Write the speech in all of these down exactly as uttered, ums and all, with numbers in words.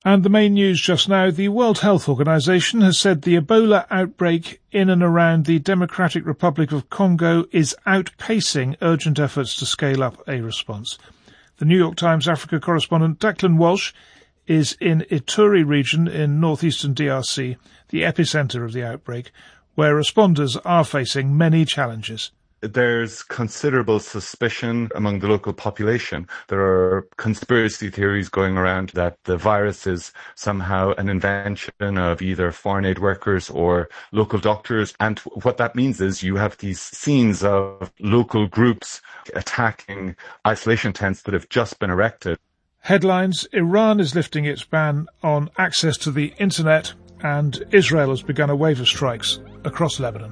And the main news just now, the World Health Organization has said the Ebola outbreak in and around the Democratic Republic of Congo is outpacing urgent efforts to scale up a response. The New York Times Africa correspondent Declan Walsh is in Ituri region in northeastern D R C, the epicenter of the outbreak, where responders are facing many challenges. There's considerable suspicion among the local population. There are conspiracy theories going around that the virus is somehow an invention of either foreign aid workers or local doctors. And what that means is you have these scenes of local groups attacking isolation tents that have just been erected. Headlines: Iran is lifting its ban on access to the internet, and Israel has begun a wave of strikes across Lebanon.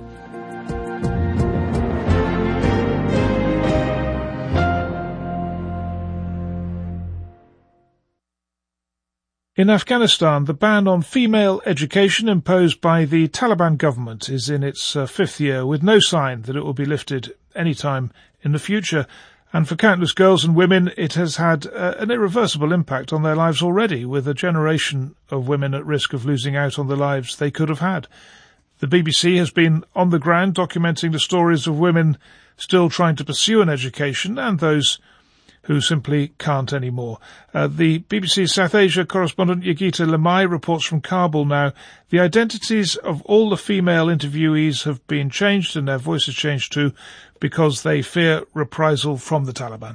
In Afghanistan, the ban on female education imposed by the Taliban government is in its uh, fifth year, with no sign that it will be lifted any time in the future. And for countless girls and women, it has had uh, an irreversible impact on their lives already, with a generation of women at risk of losing out on the lives they could have had. The B B C has been on the ground documenting the stories of women still trying to pursue an education and those who simply can't anymore. Uh, the B B C South Asia correspondent Yogita Lemay reports from Kabul now. The identities of all the female interviewees have been changed and their voices changed too, because they fear reprisal from the Taliban.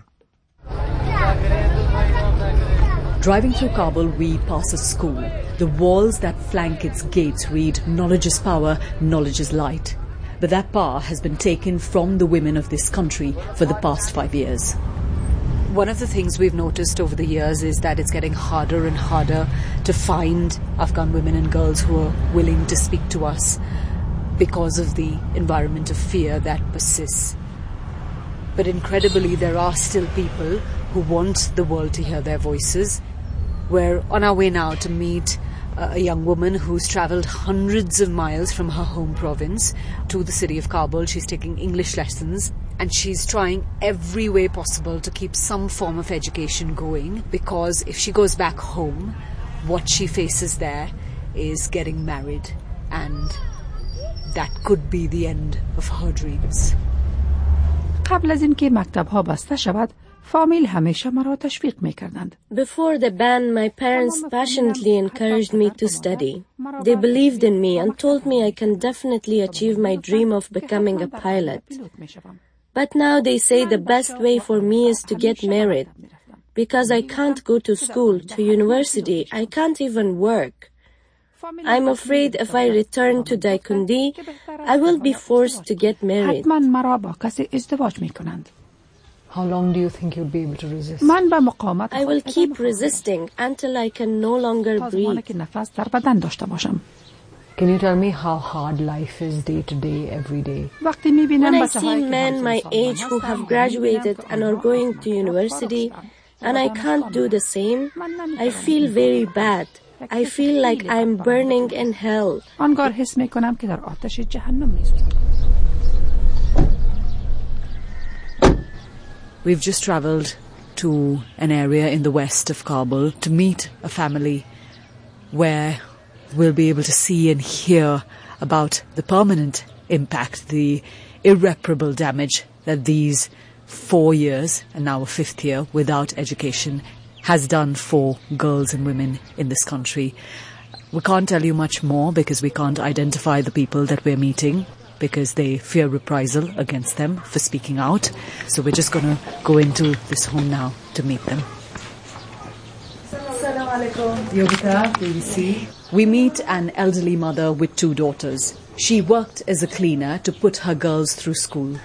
Driving through Kabul, we pass a school. The walls that flank its gates read, "Knowledge is power, knowledge is light." But that power has been taken from the women of this country for the past five years. One of the things we've noticed over the years is that it's getting harder and harder to find Afghan women and girls who are willing to speak to us because of the environment of fear that persists. But incredibly, there are still people who want the world to hear their voices. We're on our way now to meet a young woman who's travelled hundreds of miles from her home province to the city of Kabul. She's taking English lessons and she's trying every way possible to keep some form of education going, because if she goes back home, what she faces there is getting married, and that could be the end of her dreams. قبل از اینکه مکتب‌ها بسته شود، فامیل همیشه مرا تشویق می‌کردند. Before the ban, my parents passionately encouraged me to study. They believed in me and told me I can definitely achieve my dream of becoming a pilot. But now they say the best way for me is to get married. Because I can't go to school, to university, I can't even work. I'm afraid if I return to Daikundi, I will be forced to get married. How long do you think you'll be able to resist? I will keep resisting until I can no longer breathe. Can you tell me how hard life is day to day, every day? When I see men my age who have graduated and are going to university, and I can't do the same, I feel very bad. I feel like I'm burning in hell. We've just travelled to an area in the west of Kabul to meet a family where we'll be able to see and hear about the permanent impact, the irreparable damage that these four years, and now a fifth year, without education has done for girls and women in this country. We can't tell you much more because we can't identify the people that we're meeting, because they fear reprisal against them for speaking out. So we're just going to go into this home now to meet them. Assalamu alaikum. Yogita, B B C. We meet an elderly mother with two daughters. She worked as a cleaner to put her girls through school.